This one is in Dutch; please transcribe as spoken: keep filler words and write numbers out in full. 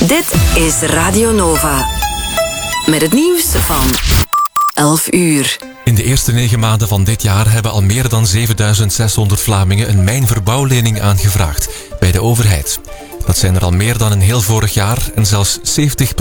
Dit is Radio Nova. Met het nieuws van elf uur. In de eerste negen maanden van dit jaar hebben al meer dan zevenduizend zeshonderd Vlamingen een mijnverbouwlening aangevraagd bij de overheid. Dat zijn er al meer dan een heel vorig jaar en zelfs zeventig